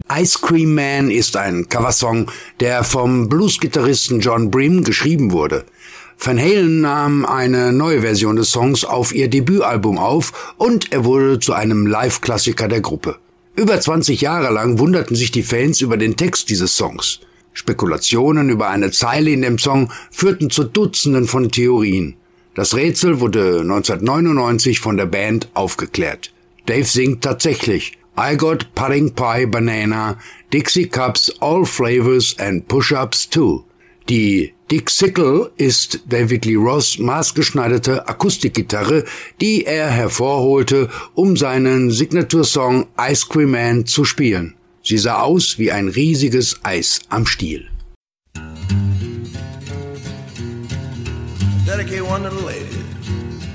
Ice Cream Man ist ein Coversong, der vom Bluesgitarristen John Bream geschrieben wurde. Van Halen nahm eine neue Version des Songs auf ihr Debütalbum auf und er wurde zu einem Live-Klassiker der Gruppe. Über 20 Jahre lang wunderten sich die Fans über den Text dieses Songs. Spekulationen über eine Zeile in dem Song führten zu Dutzenden von Theorien. Das Rätsel wurde 1999 von der Band aufgeklärt. Dave singt tatsächlich I got pudding pie banana, Dixie Cups, all flavors and push-ups too. Die Dixicle ist David Lee Roths maßgeschneiderte Akustikgitarre, die er hervorholte, um seinen Signatursong Ice Cream Man zu spielen. Sie sah aus wie ein riesiges Eis am Stiel. Dedicate one to the ladies.